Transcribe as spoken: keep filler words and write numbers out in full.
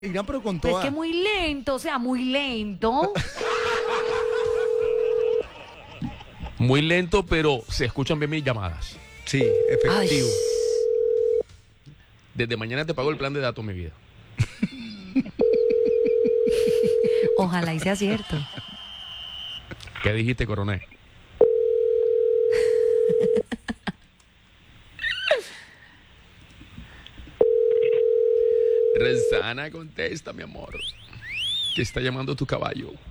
Irán, pero con Pues toda. que muy lento, o sea, muy lento. Muy lento, pero se escuchan bien mis llamadas. Sí, efectivo. Ay. Desde mañana te pago el plan de datos, mi vida. Ojalá y sea cierto. ¿Qué dijiste, coronel? Rezana, contesta, mi amor. Que está llamando tu caballo.